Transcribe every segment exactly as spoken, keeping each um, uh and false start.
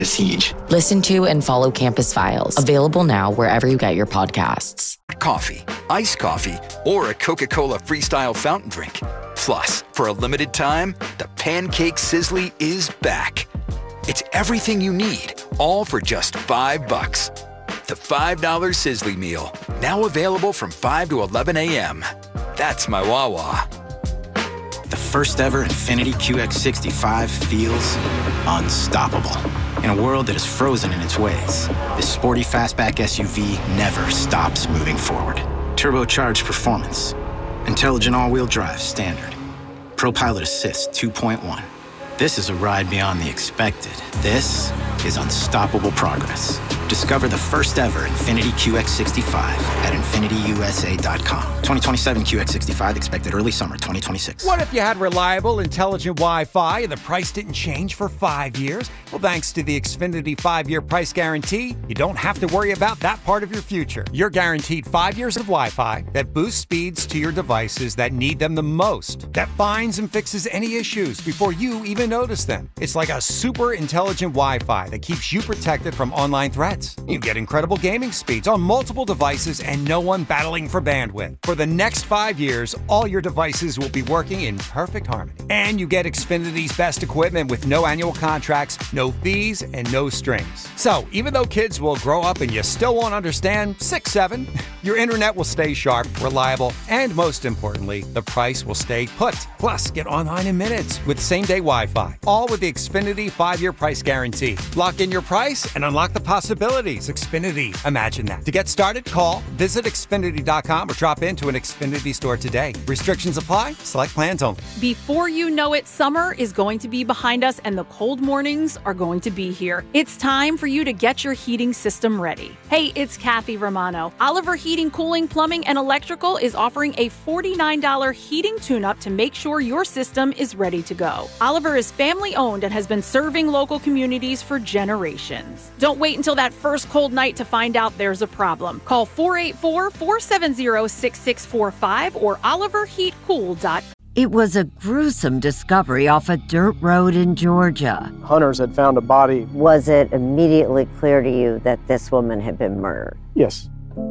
Siege. Listen to and follow Campus Files, available now wherever you get your podcasts. Coffee, iced coffee, or a Coca-Cola Freestyle fountain drink. Plus, for a limited time, the Pancake Sizzly is back. It's everything you need, all for just five bucks. The five dollar Sizzly meal, now available from five to eleven a.m. That's my Wawa. The first ever Infiniti Q X sixty-five feels unstoppable. In a world that is frozen in its ways, this sporty fastback S U V never stops moving forward. Turbocharged performance, intelligent all-wheel drive standard, ProPilot Assist two point one. This is a ride beyond the expected. This is unstoppable progress. Discover the first ever Infiniti Q X sixty-five at Infiniti U S A dot com. twenty twenty-seven Q X sixty-five expected early summer twenty twenty-six. What if you had reliable, intelligent Wi-Fi and the price didn't change for five years? Well, thanks to the Xfinity five-year price guarantee, you don't have to worry about that part of your future. You're guaranteed five years of Wi-Fi that boosts speeds to your devices that need them the most, that finds and fixes any issues before you even notice them. It's like a super intelligent Wi-Fi that keeps you protected from online threats. You get incredible gaming speeds on multiple devices and no one battling for bandwidth. For the next five years, all your devices will be working in perfect harmony. And you get Xfinity's best equipment with no annual contracts, no fees, and no strings. So even though kids will grow up and you still won't understand six seven, your internet will stay sharp, reliable, and most importantly, the price will stay put. Plus, get online in minutes with same-day Wi-Fi. All with the Xfinity five-year price guarantee. Lock in your price and unlock the possibilities. Xfinity. Imagine that. To get started, call, visit Xfinity dot com or drop into an Xfinity store today. Restrictions apply. Select plans only. Before you know it, summer is going to be behind us and the cold mornings are going to be here. It's time for you to get your heating system ready. Hey, it's Kathy Romano. Oliver Heating, Cooling, Plumbing, and Electrical is offering a forty-nine dollars heating tune-up to make sure your system is ready to go. Oliver is family-owned and has been serving local communities for generations. Don't wait until that first cold night to find out there's a problem. Call four eight four, four seven zero, six six four five or oliver heat cool dot com. It was a gruesome discovery off a dirt road in Georgia. Hunters had found a body. Was it immediately clear to you that this woman had been murdered? Yes.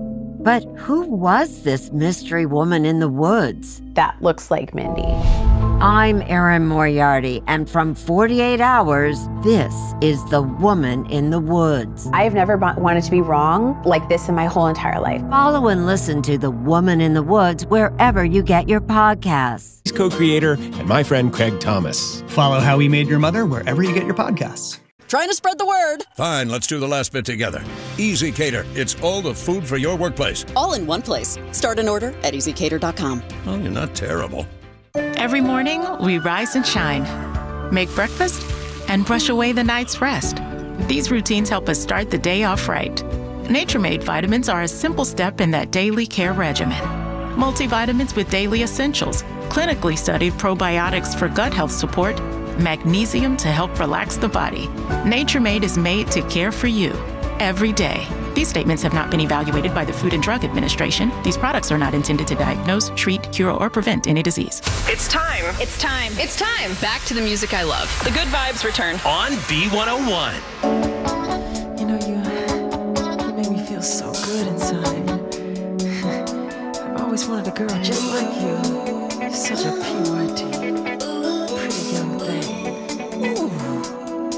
But who was this mystery woman in the woods? That looks like Mindy. I'm Erin Moriarty, and from forty-eight hours, this is The Woman in the Woods. I've never wanted to be wrong like this in my whole entire life. Follow and listen to The Woman in the Woods wherever you get your podcasts. He's co-creator and my friend Craig Thomas. Follow How We Made Your Mother wherever you get your podcasts. Trying to spread the word. Fine, let's do the last bit together. Easy Cater. It's all the food for your workplace. All in one place. Start an order at easy cater dot com. Oh, you're not terrible. Every morning, we rise and shine, make breakfast, and brush away the night's rest. These routines help us start the day off right. Nature-Made vitamins are a simple step in that daily care regimen. Multivitamins with daily essentials, clinically studied probiotics for gut health support, magnesium to help relax the body. Nature-Made is made to care for you every day. These statements have not been evaluated by the Food and Drug Administration. These products are not intended to diagnose, treat, cure, or prevent any disease. It's time. It's time. It's time. Back to the music I love. The good vibes return. On B one oh one. You know, you, you make me feel so good inside. I've always wanted a girl just like you. You're such a pure tease.